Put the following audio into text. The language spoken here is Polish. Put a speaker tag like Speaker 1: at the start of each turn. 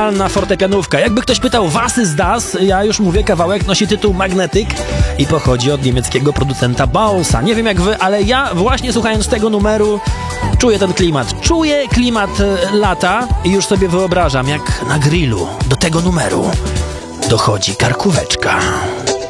Speaker 1: fenomenalna fortepianówka. Jakby ktoś pytał, was ist das? Ja już mówię, kawałek nosi tytuł Magnetic i pochodzi od niemieckiego producenta Bausa. Nie wiem jak wy, ale ja właśnie słuchając tego numeru czuję ten klimat. Czuję klimat lata i już sobie wyobrażam, jak na grillu do tego numeru dochodzi karkóweczka.